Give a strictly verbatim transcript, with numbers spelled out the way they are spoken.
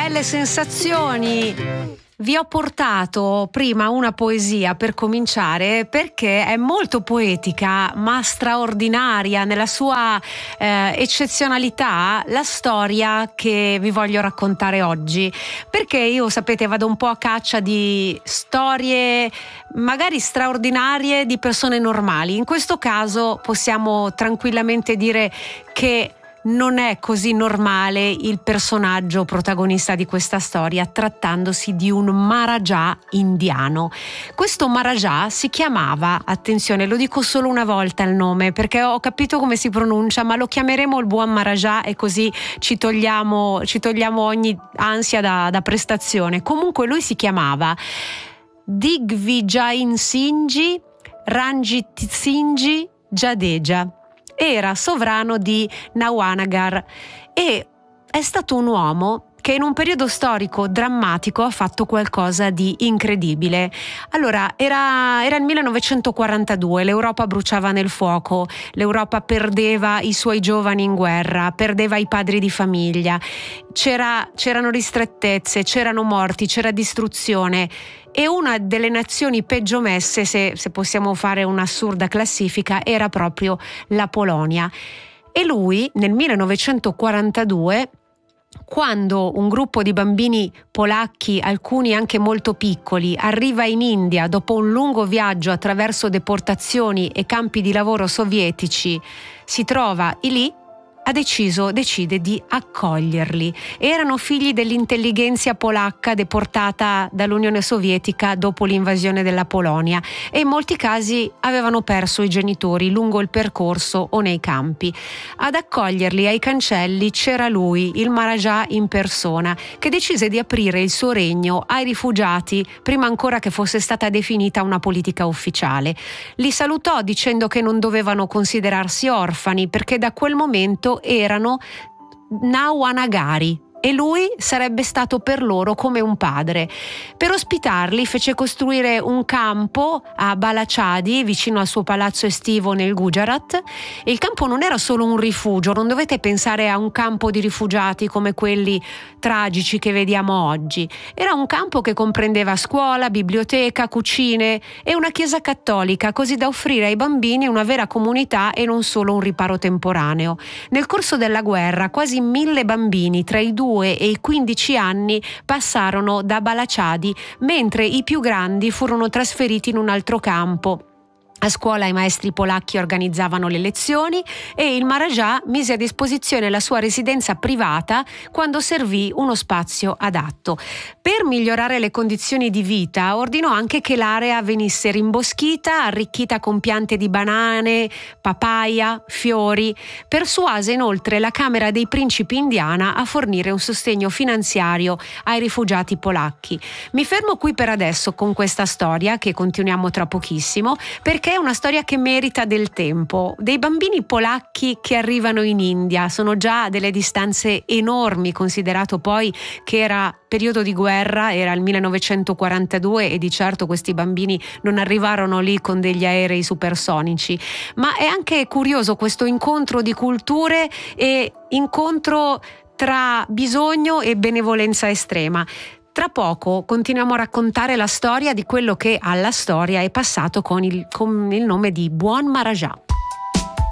belle sensazioni. Vi ho portato prima una poesia per cominciare, perché è molto poetica ma straordinaria nella sua eh, eccezionalità la storia che vi voglio raccontare oggi, perché io, sapete, vado un po' a caccia di storie magari straordinarie di persone normali. In questo caso possiamo tranquillamente dire che non è così normale il personaggio protagonista di questa storia, trattandosi di un Maharaja indiano. Questo Maharaja si chiamava, attenzione, lo dico solo una volta il nome perché ho capito come si pronuncia, ma lo chiameremo il buon Maharaja e così ci togliamo, ci togliamo ogni ansia da, da prestazione. Comunque lui si chiamava Digvijay Singh Ranjit Singh Jadeja. Era sovrano di Nawanagar e è stato un uomo che in un periodo storico drammatico ha fatto qualcosa di incredibile. Allora, era, era il millenovecentoquarantadue, l'Europa bruciava nel fuoco, l'Europa perdeva i suoi giovani in guerra, perdeva i padri di famiglia, c'era, c'erano ristrettezze, c'erano morti, c'era distruzione. E una delle nazioni peggio messe, se, se possiamo fare un'assurda classifica, era proprio la Polonia. E lui, nel millenovecentoquarantadue, quando un gruppo di bambini polacchi, alcuni anche molto piccoli, arriva in India dopo un lungo viaggio attraverso deportazioni e campi di lavoro sovietici, si trova lì, ha deciso, decide di accoglierli. Erano figli dell'intellighenzia polacca deportata dall'Unione Sovietica dopo l'invasione della Polonia e in molti casi avevano perso i genitori lungo il percorso o nei campi. Ad accoglierli ai cancelli c'era lui, il Maharaja in persona, che decise di aprire il suo regno ai rifugiati prima ancora che fosse stata definita una politica ufficiale. Li salutò dicendo che non dovevano considerarsi orfani perché da quel momento erano Nawanagari e lui sarebbe stato per loro come un padre. Per ospitarli fece costruire un campo a Balachadi, vicino al suo palazzo estivo nel Gujarat. E il campo non era solo un rifugio, non dovete pensare a un campo di rifugiati come quelli tragici che vediamo oggi. Era un campo che comprendeva scuola, biblioteca, cucine e una chiesa cattolica, così da offrire ai bambini una vera comunità e non solo un riparo temporaneo. Nel corso della guerra quasi mille bambini tra i due e i quindici anni passarono da Balachadi, mentre i più grandi furono trasferiti in un altro campo. A scuola i maestri polacchi organizzavano le lezioni e il Maharaja mise a disposizione la sua residenza privata quando servì uno spazio adatto. Per migliorare le condizioni di vita ordinò anche che l'area venisse rimboschita, arricchita con piante di banane, papaya, fiori. Persuase inoltre la Camera dei Principi indiana a fornire un sostegno finanziario ai rifugiati polacchi. Mi fermo qui per adesso con questa storia, che continuiamo tra pochissimo, perché è una storia che merita del tempo. Dei bambini polacchi che arrivano in India sono già delle distanze enormi, considerato poi che era periodo di guerra, era il millenovecentoquarantadue e di certo questi bambini non arrivarono lì con degli aerei supersonici. Ma è anche curioso questo incontro di culture e incontro tra bisogno e benevolenza estrema. Tra poco continuiamo a raccontare la storia di quello che alla storia è passato con il, con il nome di Buon Maharaja.